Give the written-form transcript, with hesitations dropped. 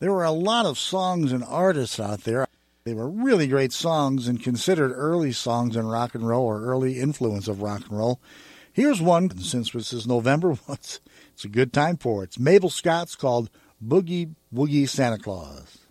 There were a lot of songs and artists out there. They were really great songs and considered early songs in rock and roll or early influence of rock and roll. Here's one, since this is November, it's a good time for it. It's Mabel Scott's called Boogie Woogie Santa Claus.